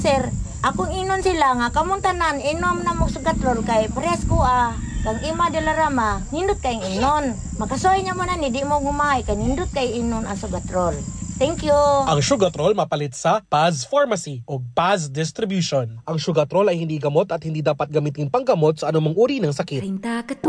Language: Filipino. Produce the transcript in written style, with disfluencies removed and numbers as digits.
Sir, akong inon sila nga kamuntanan inom na mo sugatrol kay pares ko kang ima de la rama nindot kay inon. Makasoy niya mo na ni di mo gumay kay nindot kay inon ang sugatrol. Thank you. Ang Sugatrol mapalit sa Paz Pharmacy o Paz Distribution. Ang Sugatrol ay hindi gamot at hindi dapat gamitin panggamot sa anumang uri ng sakit.